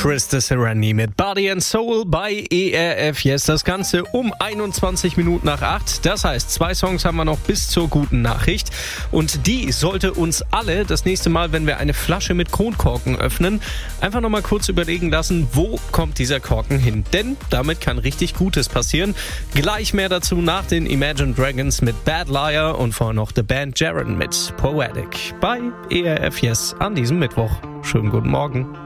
Krista Serrani mit Body and Soul bei ERF Yes. Das Ganze um 21 Minuten nach 8. Das heißt, 2 Songs haben wir noch bis zur guten Nachricht. Und die sollte uns alle das nächste Mal, wenn wir eine Flasche mit Kronkorken öffnen, einfach nochmal kurz überlegen lassen, wo kommt dieser Korken hin? Denn damit kann richtig Gutes passieren. Gleich mehr dazu nach den Imagine Dragons mit Bad Liar und vorher noch The Band Jaren mit Poetic bei ERF Yes an diesem Mittwoch. Schönen guten Morgen.